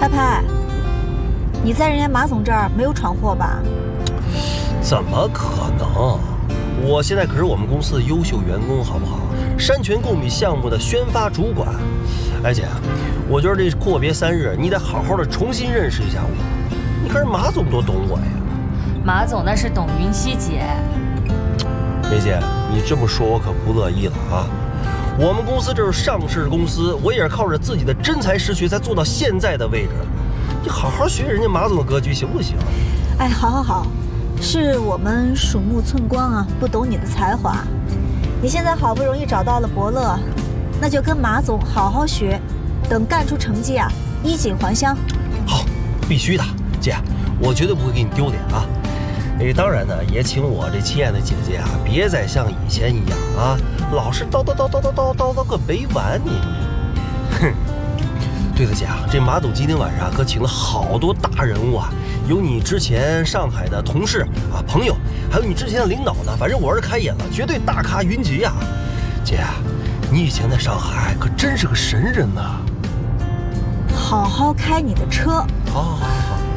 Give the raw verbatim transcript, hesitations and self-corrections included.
拍拍，你在人家马总这儿没有闯祸吧？ 怎么可能？我现在可是我们公司的优秀员工，好不好？山泉贡米项目的宣发主管。哎姐，我觉得这阔别三日，你得好好的重新认识一下我。你看人马总多懂我呀。 马总那是懂云溪姐。 梅姐，你这么说我可不乐意了啊！我们公司这是上市公司，我也是靠着自己的真才实学才做到现在的位置。你好好学人家马总的格局行不行？ 哎，好好好，是我们鼠目寸光啊，不懂你的才华。你现在好不容易找到了伯乐，那就跟马总好好学，等干出成绩啊，衣锦还乡。 好，必须的，姐，我绝对不会给你丢脸啊！哎，当然呢，也请我这亲爱的姐姐啊，别再像以前一样啊，老是叨叨叨叨叨叨叨叨个没完你。哼。对了姐啊，这马总今天晚上可请了好多大人物啊，有你之前上海的同事啊、朋友，还有你之前的领导呢。反正我儿子开眼了，绝对大咖云集啊！姐，你以前在上海可真是个神人呐！ 好好开你的车。 好好好好。